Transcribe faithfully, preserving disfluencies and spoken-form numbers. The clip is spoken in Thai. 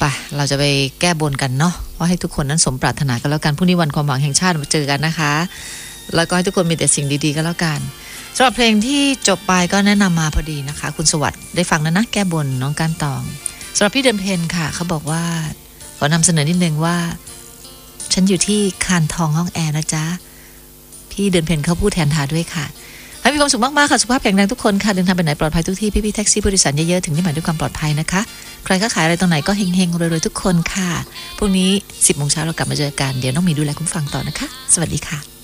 เราจะไปแก้บนกันเนาะว่าให้ทุกคนนั้นสมปรารถนากันแล้วกันพรุ่งนี้วันความหวังแห่งชาติมาเจอกันนะคะแล้วก็ให้ทุกคนมีแต่สิ่งดีๆกันแล้วกันสำหรับเพลงที่จบไปก็แนะนำมาพอดีนะคะคุณสวัสดิ์ได้ฟังแล้วนะแก้บนน้องการตองสำหรับพี่เดือนเพ็ญค่ะเขาบอกว่าขอนำเสนอนิดนึงว่าฉันอยู่ที่คานทองห้องแอร์นะจ๊ะพี่เดือนเพ็ญเขาพูดแทนทาด้วยค่ะให้มีความสุขมากๆค่ะสุขภาพแข็งแรงทุกคนค่ะเดินทางไปไหนปลอดภัยทุกที่พี่ๆแท็กซี่ผู้โดยสารเยอะๆถึงที่หมายด้วยความปลอดภัยนะคะใครก็ขายอะไรตรงไหนก็เฮงๆรวยๆทุกคนค่ะพรุ่งนี้ สิบโมงเช้าเรากลับมาเจอกันเดี๋ยวน้องมีดูแลคุณฟังต่อนะคะสวัสดีค่ะ